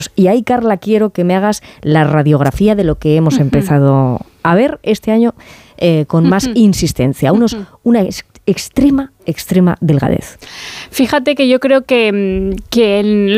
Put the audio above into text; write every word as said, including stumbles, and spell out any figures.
Y ahí, Carla, quiero que me hagas la radiografía de lo que hemos uh-huh. empezado a ver este año eh, con más uh-huh. insistencia. Unos, uh-huh. Una ex- extrema, extrema delgadez. Fíjate que yo creo que, que el